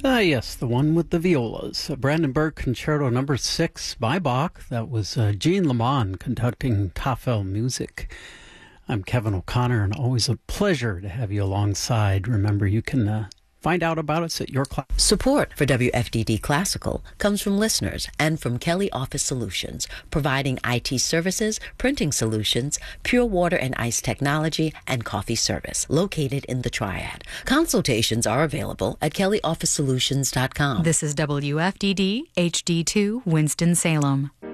Yes, the one with the violas. Brandenburg Concerto Number 6 by Bach. That was Jean Lamont conducting Tafel music. I'm Kevin O'Connor, and always a pleasure to have you alongside. Remember, you can find out about us at your class. Support for WFDD Classical comes from listeners and from Kelly Office Solutions, providing IT services, printing solutions, pure water and ice technology, and coffee service, located in the Triad. Consultations are available at kellyofficesolutions.com. This is WFDD HD2 Winston-Salem.